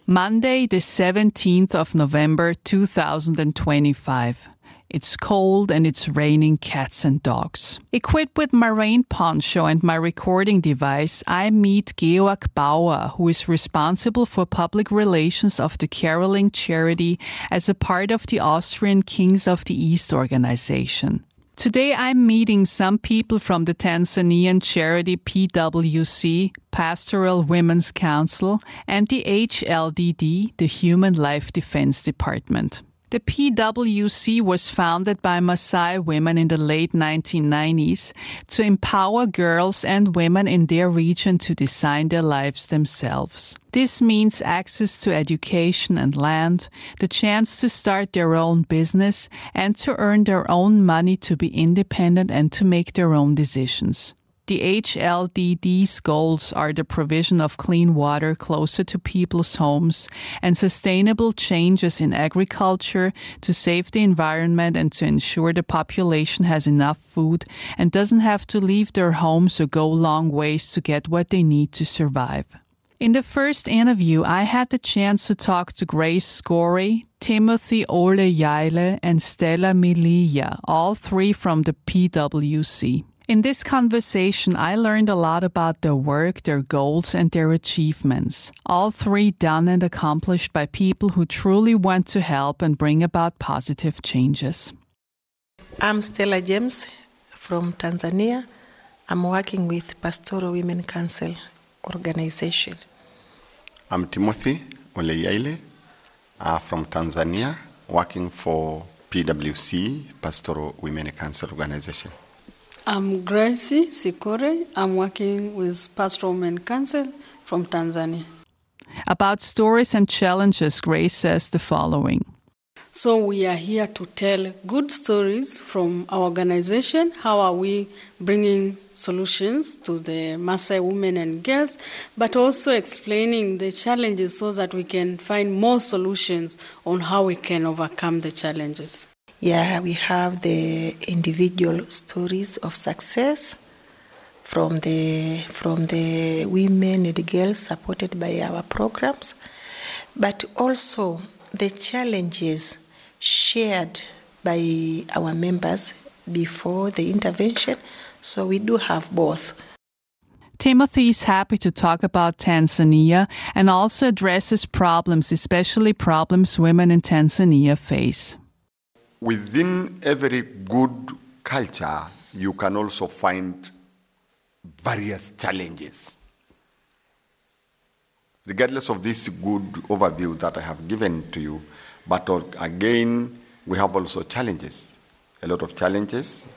Monday, the 17th of November, 2025. It's cold and it's raining cats and dogs. Equipped with my rain poncho and my recording device, I meet Georg Bauer, who is responsible for public relations of the Caroling Charity as a part of the Austrian Kings of the East organization. Today I'm meeting some people from the Tanzanian charity PWC, Pastoral Women's Council, and the HLDD, the Human Life Defense Department. The PWC was founded by Maasai women in the late 1990s to empower girls and women in their region to design their lives themselves. This means access to education and land, the chance to start their own business, and to earn their own money to be independent and to make their own decisions. The HLDD's goals are the provision of clean water closer to people's homes and sustainable changes in agriculture to save the environment and to ensure the population has enough food and doesn't have to leave their homes or go long ways to get what they need to survive. In the first interview, I had the chance to talk to Grace Scorey, Timothy Ole Jaile, and Stella Milia, all three from the PWC. In this conversation, I learned a lot about their work, their goals, and their achievements. All three done and accomplished by people who truly want to help and bring about positive changes. I'm Stella James from Tanzania. I'm working with Pastoral Women Council organization. I'm Timothy Ole Jaile from Tanzania, working for PWC, Pastoral Women Council organization. I'm Gracie Sikore. I'm working with Pastoral Women Council from Tanzania. About stories and challenges, Grace says the following. So we are here to tell good stories from our organization. How are we bringing solutions to the Maasai women and girls, but also explaining the challenges so that we can find more solutions on how we can overcome the challenges. Yeah, we have the individual stories of success from the women and the girls supported by our programs, but also the challenges shared by our members before the intervention. So we do have both. Timothy is happy to talk about Tanzania and also addresses problems, especially problems women in Tanzania face. Within every good culture, you can also find various challenges. Regardless of this good overview that I have given to you, but again, we have also challenges, a lot of challenges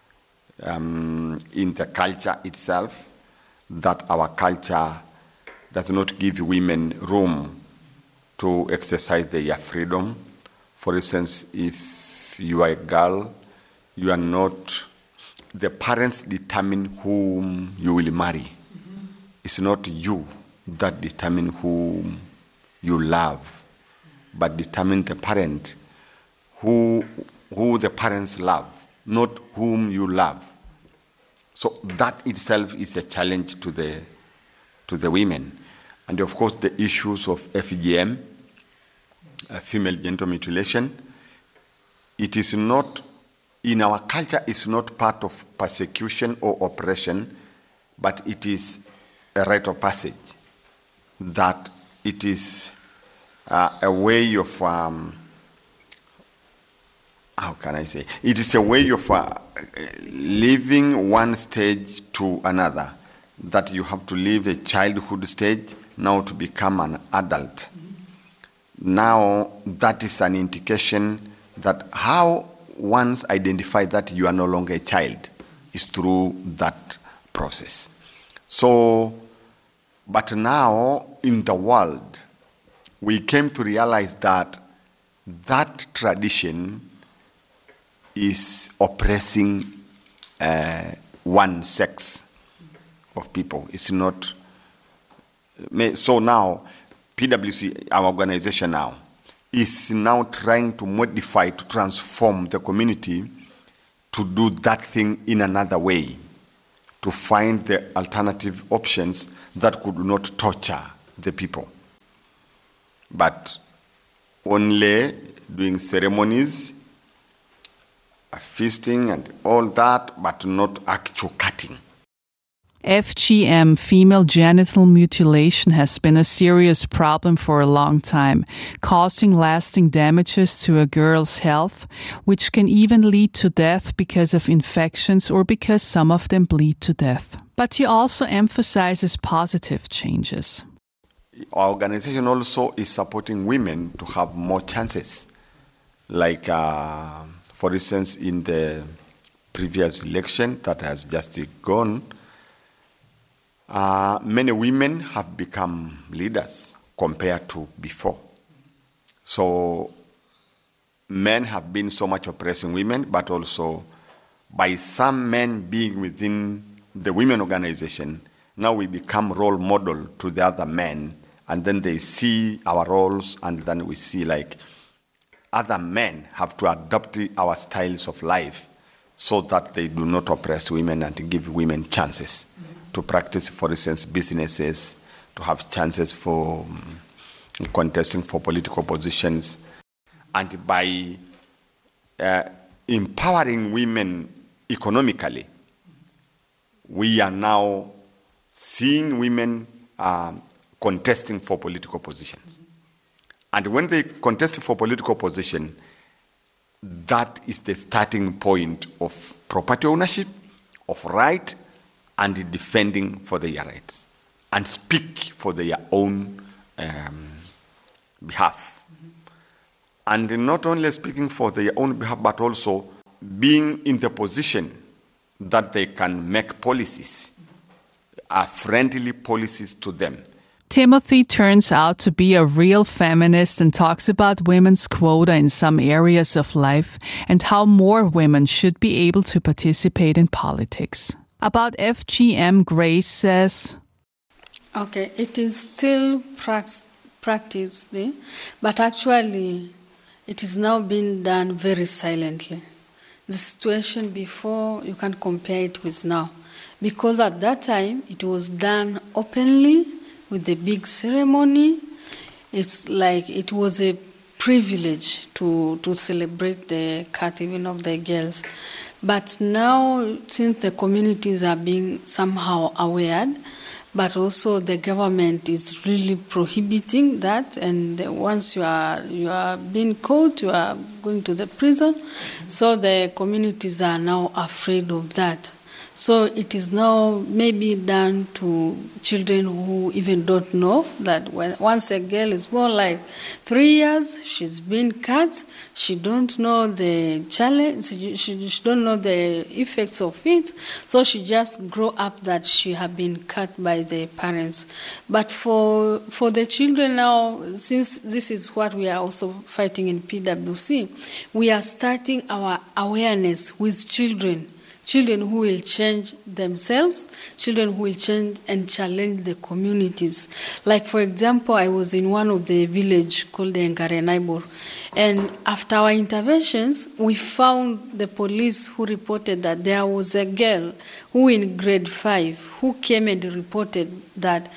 in the culture itself, that our culture does not give women room to exercise their freedom. For instance, if you are a girl, you are not, the parents determine whom you will marry. Mm-hmm. It's not you that determine whom you love, but determine the parent, who the parents love, not whom you love. So that itself is a challenge to the women. And of course the issues of FGM, female genital mutilation, it is not, in our culture, it's not part of persecution or oppression, but it is a rite of passage. That it is a way of, how can I say? It is a way of leaving one stage to another. That you have to leave a childhood stage now to become an adult. Now that is an indication that how once identify that you are no longer a child is through that process. So, but now in the world, we came to realize that that tradition is oppressing one sex of people. It's not. So now, PWC, our organization now, is now trying to modify, to transform the community to do that thing in another way, to find the alternative options that could not torture the people. but only doing ceremonies, feasting and all that, but not actual cutting. FGM, female genital mutilation, has been a serious problem for a long time, causing lasting damages to a girl's health, which can even lead to death because of infections or because some of them bleed to death. But he also emphasizes positive changes. Our organization also is supporting women to have more chances. Like, for instance, in the previous election that has just gone, many women have become leaders compared to before. So men have been so much oppressing women, but also by some men being within the women organization, now we become role model to the other men, and then they see our roles, and then we see like other men have to adopt our styles of life so that they do not oppress women and give women chances to practice, for instance, businesses, to have chances for contesting for political positions. And by empowering women economically, we are now seeing women contesting for political positions. And when they contest for political position, that is the starting point of property ownership, of right, and defending for their rights, and speak for their own behalf. And not only speaking for their own behalf, but also being in the position that they can make policies, friendly policies to them. Timothy turns out to be a real feminist and talks about women's quota in some areas of life and how more women should be able to participate in politics. About FGM, Grace says, Okay, it is still practiced, but actually it is now being done very silently. The situation before, you can compare it with now. Because at that time, it was done openly with the big ceremony. It's like it was a privilege to celebrate the cut even of the girls. But now, since the communities are being somehow aware, but also the government is really prohibiting that, and once you are being caught, you are going to the prison. So the communities are now afraid of that. So it is now maybe done to children who even don't know that once a girl is born, like 3 years, she's been cut. She don't know the challenge. She don't know the effects of it. So she just grow up that she have been cut by the parents. But for the children now, since this is what we are also fighting in PWC, we are starting our awareness with children who will change themselves, children who will change and challenge the communities. Like, for example, I was in one of the village called Engarenaibor, and after our interventions, we found the police who reported that there was a girl who in grade 5 who came and reported that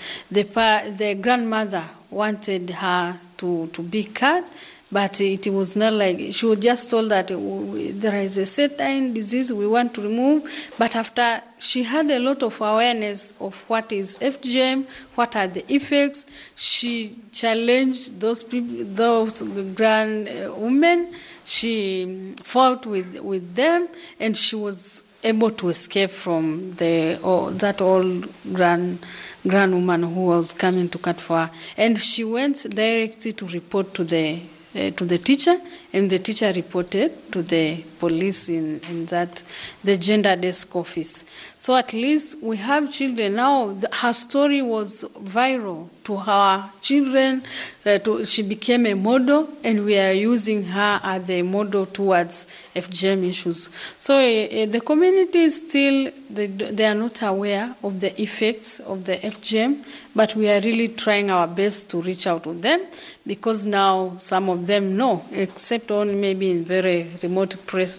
the grandmother wanted her to be cut, but it was not like, she was just told that there is a certain disease we want to remove. But after she had a lot of awareness of what is FGM, what are the effects, she challenged those people, those grand women. She fought with them, and she was able to escape from that old grand woman who was coming to cut for her. And she went directly to report to the teacher, and the teacher reported to the police in that the gender desk office. So at least we have children now. Her story was viral to her children. She became a model, and we are using her as a model towards FGM issues. So the community is still, they are not aware of the effects of the FGM, but we are really trying our best to reach out to them, because now some of them know, except on maybe in very remote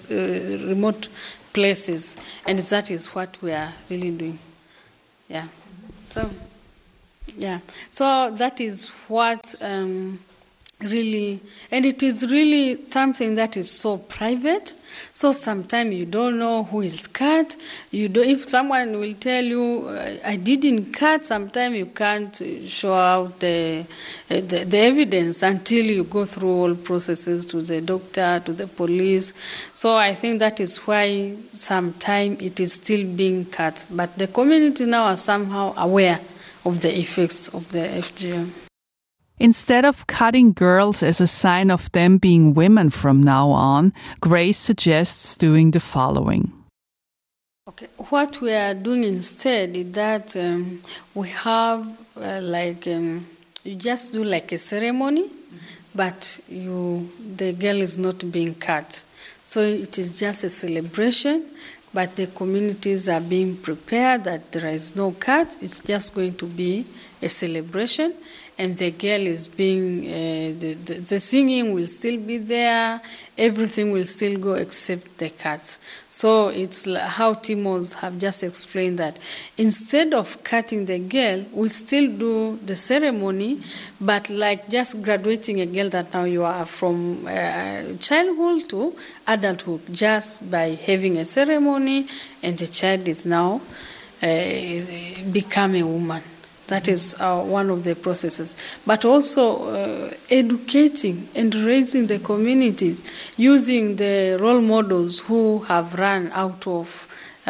places, and that is what we are really doing. Yeah. So that is what really, and it is really something that is so private. So sometimes you don't know who is cut. You do, if someone will tell you, I didn't cut, sometimes you can't show out the evidence until you go through all processes to the doctor, to the police. So I think that is why sometimes it is still being cut. But the community now are somehow aware of the effects of the FGM. Instead of cutting girls as a sign of them being women from now on, Grace suggests doing the following. Okay, what we are doing instead is that we have you just do like a ceremony, but the girl is not being cut. So it is just a celebration, but the communities are being prepared that there is no cut. It's just going to be a celebration. And the girl is being, the singing will still be there, everything will still go except the cuts. So it's how Timos have just explained that instead of cutting the girl, we still do the ceremony, but like just graduating a girl that now you are from childhood to adulthood, just by having a ceremony and the child is now become a woman. That is one of the processes. But also educating and raising the communities, using the role models who have run out of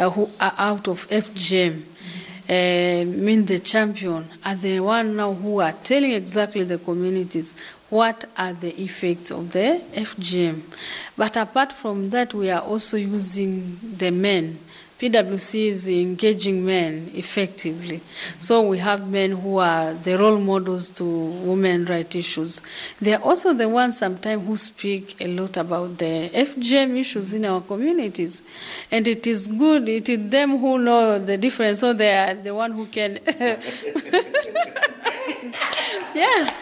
FGM, the champion, are the one now who are telling exactly the communities what are the effects of the FGM. But apart from that, we are also using the men. PwC is engaging men effectively. So we have men who are the role models to women rights issues. They are also the ones sometimes who speak a lot about the FGM issues in our communities. And it is good, it is them who know the difference, so they are the one who can... Yeah.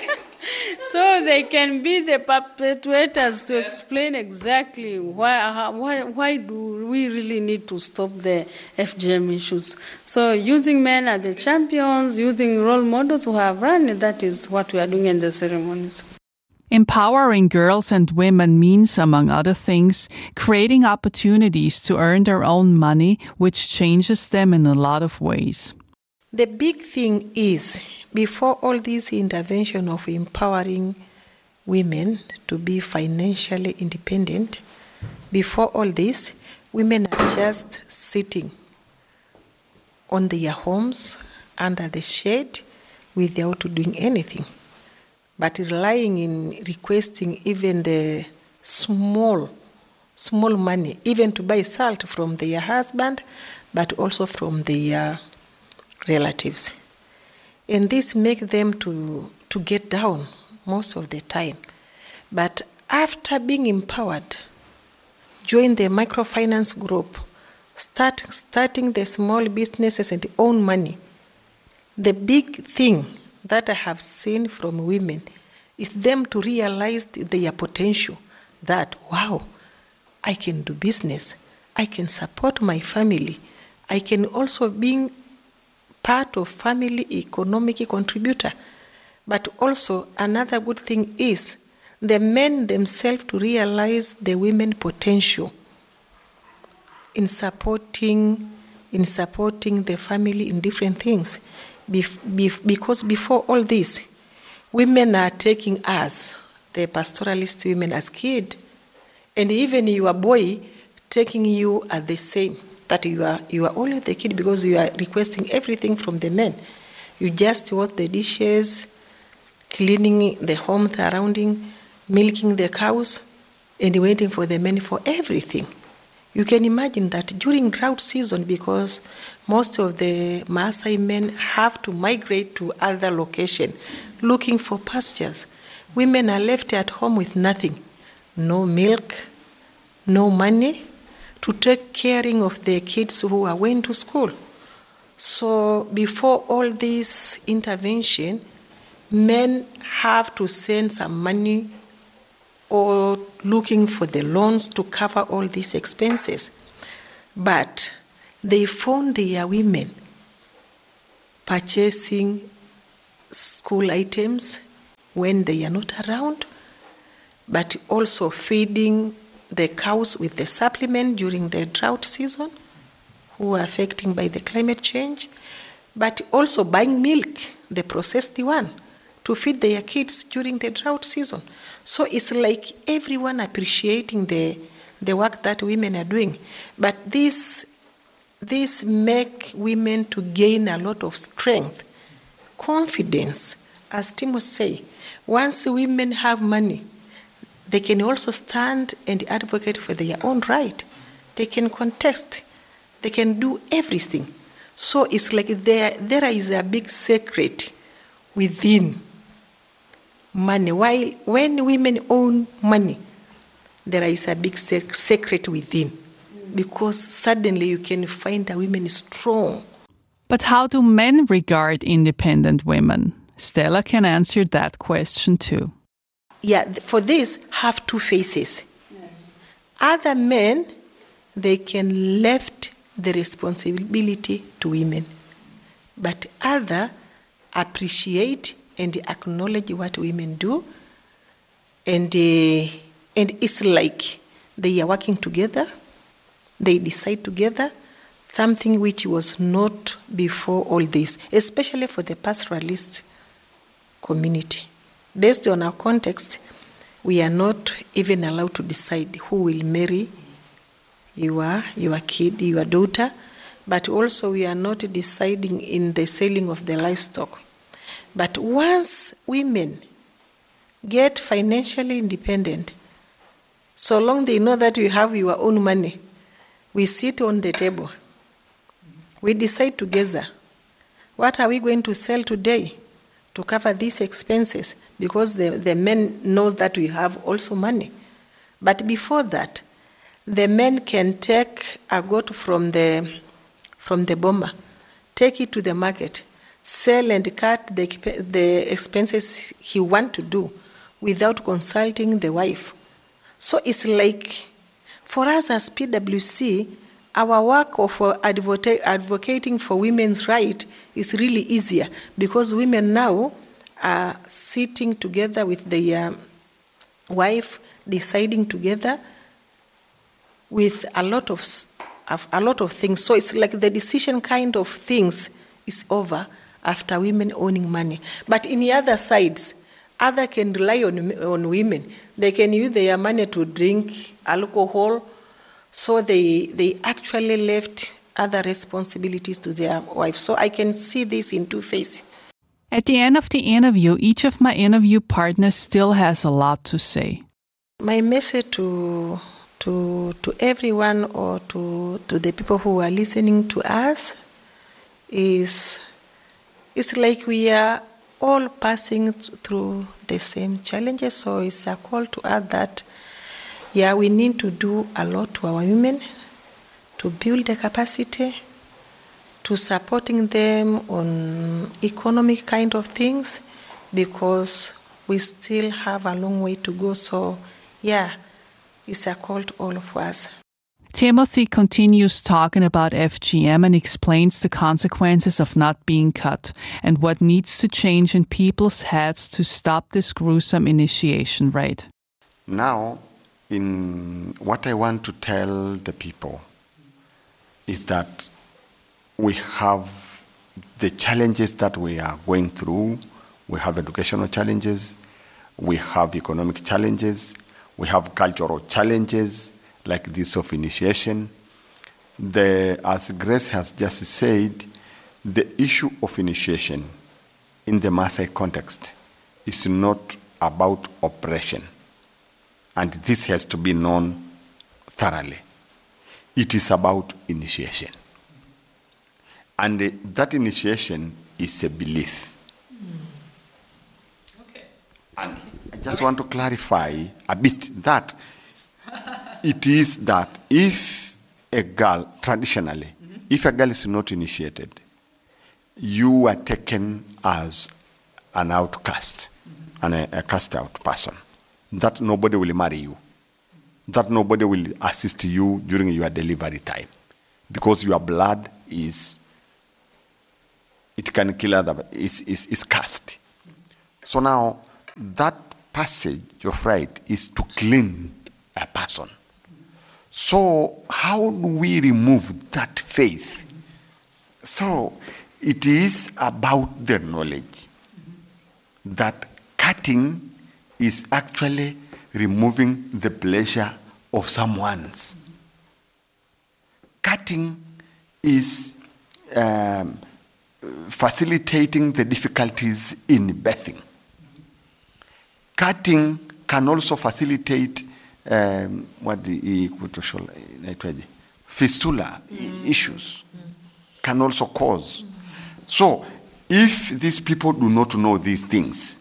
So they can be the perpetrators to explain exactly why do we really need to stop the FGM issues. So using men as the champions, using role models who have run, that is what we are doing in the ceremonies. Empowering girls and women means, among other things, creating opportunities to earn their own money, which changes them in a lot of ways. The big thing is, before all this intervention of empowering women to be financially independent, before all this, women are just sitting on their homes under the shade without doing anything, but relying in requesting even the small money, even to buy salt from their husband, but also from their relatives. And this makes them to get down most of the time. But after being empowered, join the microfinance group, starting the small businesses and own money. The big thing that I have seen from women is them to realize their potential, that, wow, I can do business, I can support my family, I can also be part of family economic contributor. But also another good thing is the men themselves to realize the women potential in supporting the family in different things. Because before all this, women are taking us, the pastoralist women, as kid, and even your boy taking you as the same. That you are only the kid because you are requesting everything from the men. You just wash the dishes, cleaning the home surrounding, milking the cows, and waiting for the men for everything. You can imagine that during drought season, because most of the Maasai men have to migrate to other locations, looking for pastures. Women are left at home with nothing, no milk, no money, to take caring of the kids who are going to school. So before all this intervention, men have to send some money or looking for the loans to cover all these expenses. But they found their women purchasing school items, when they are not around, but also feeding the cows with the supplement during the drought season, who are affected by the climate change, but also buying milk, the processed one, to feed their kids during the drought season. So it's like everyone appreciating the work that women are doing. But this make women to gain a lot of strength, confidence. As Timo say, once women have money, they can also stand and advocate for their own right. They can contest. They can do everything. So it's like there is a big secret within money. While when women own money, there is a big secret within, because suddenly you can find a woman strong. But how do men regard independent women? Stella can answer that question too. Yeah, for this, have two faces. Yes. Other men, they can left the responsibility to women, but other appreciate and acknowledge what women do, and it's like they are working together. They decide together, something which was not before all this, especially for the pastoralist community. Based on our context, we are not even allowed to decide who will marry your kid, your daughter, but also we are not deciding in the selling of the livestock. But once women get financially independent, so long they know that you have your own money, we sit on the table. We decide together, what are we going to sell today to cover these expenses? Because the men knows that we have also money. But before that, the men can take a goat from the boma, take it to the market, sell and cut the expenses he want to do without consulting the wife. So it's like, for us as PwC, our work of advocating for women's rights is really easier, because women now are sitting together with their wife, deciding together with a lot of things. So it's like the decision kind of things is over after women owning money. But in the other sides, other can rely on women. They can use their money to drink alcohol, so they actually left other responsibilities to their wife. So I can see this in two phases. At the end of the interview, each of my interview partners still has a lot to say. My message to everyone, or to the people who are listening to us, is it's like we are all passing through the same challenges. So it's a call to us that, yeah, we need to do a lot to our women, to build the capacity, to supporting them on economic kind of things, because we still have a long way to go. So, yeah, it's a call to all of us. Timothy continues talking about FGM and explains the consequences of not being cut and what needs to change in people's heads to stop this gruesome initiation rite. Now, in what I want to tell the people is that we have the challenges that we are going through. We have educational challenges, we have economic challenges, we have cultural challenges like this of initiation. As Grace has just said, the issue of initiation in the Maasai context is not about oppression. And this has to be known thoroughly. It is about initiation. And that initiation is a belief. Okay. And I just want to clarify a bit that it is that if a girl, traditionally, if a girl is not initiated, you are taken as an outcast, and a cast out person. That nobody will marry you. That nobody will assist you during your delivery time. Because your blood is cast. So now, that passage of right is to clean a person. So how do we remove that faith? So it is about the knowledge that cutting is actually removing the pleasure of someone's. Cutting is facilitating the difficulties in birthing. Cutting can also facilitate fistula issues, can also cause. So if these people do not know these things,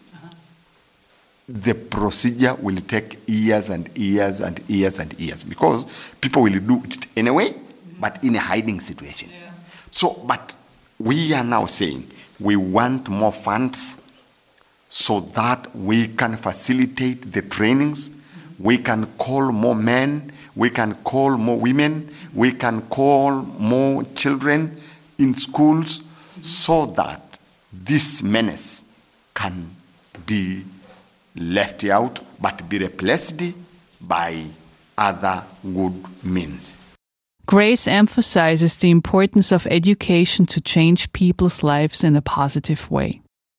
the procedure will take years and years and years and years, because people will do it anyway, but in a hiding situation. Yeah. So, but we are now saying we want more funds so that we can facilitate the trainings, we can call more men, we can call more women, we can call more children in schools, so that this menace can be left out but be replaced by other good means. Grace emphasizes the importance of education to change people's lives in a positive way.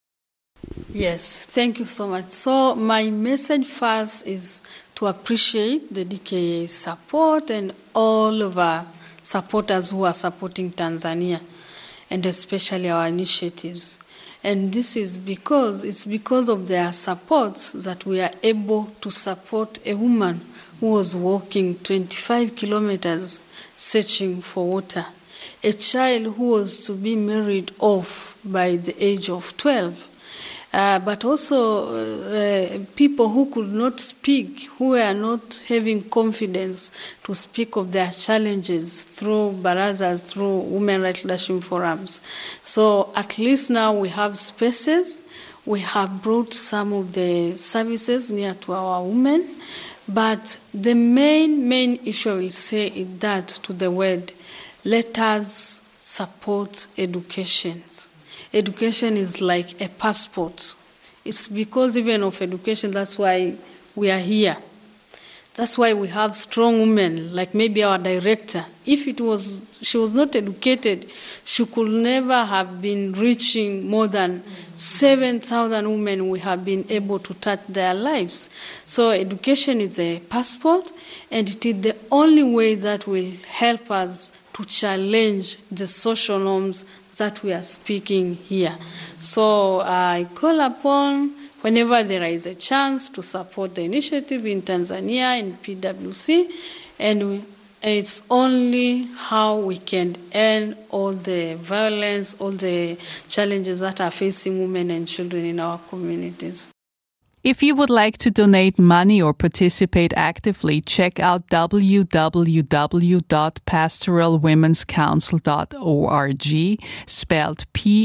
Yes, thank you so much. So my message first is to appreciate the DKA's support and all of our supporters who are supporting Tanzania, and especially our initiatives. And this is because of their support that we are able to support a woman who was walking 25 kilometers searching for water, a child who was to be married off by the age of 12, but also people who could not speak, who were not having confidence to speak of their challenges through barazas, through women rights leadership forums. So at least now we have spaces. We have brought some of the services near to our women. But the main issue I will say is that to the word, let us support education. Education is like a passport. It's because even of education, that's why we are here. That's why we have strong women, like maybe our director. If she was not educated, she could never have been reaching more than 7,000 women we have been able to touch their lives. So education is a passport, and it is the only way that will help us to challenge the social norms that we are speaking here. So I call upon, whenever there is a chance, to support the initiative in Tanzania, in PWC, and it's only how we can end all the violence, all the challenges that are facing women and children in our communities. If you would like to donate money or participate actively, check out www.pastoralwomenscouncil.org, spelled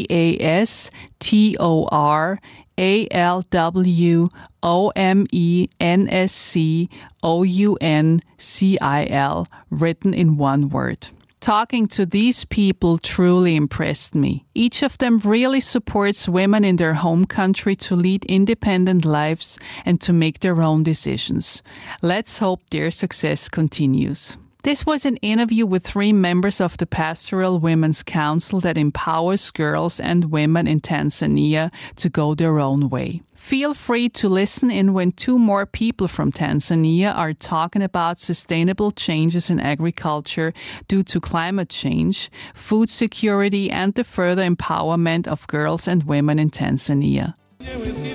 PASTORALWOMENSCOUNCIL, written in one word. Talking to these people truly impressed me. Each of them really supports women in their home country to lead independent lives and to make their own decisions. Let's hope their success continues. This was an interview with 3 members of the Pastoral Women's Council that empowers girls and women in Tanzania to go their own way. Feel free to listen in when 2 more people from Tanzania are talking about sustainable changes in agriculture due to climate change, food security, and the further empowerment of girls and women in Tanzania.